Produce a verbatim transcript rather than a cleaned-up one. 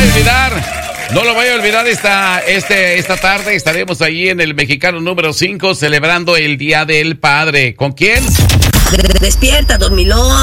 vaya a olvidar. No lo vaya a olvidar esta, este, esta tarde. Estaremos ahí en el Mexicano número cinco celebrando el Día del Padre. ¿Con quién? Despierta, dormilón.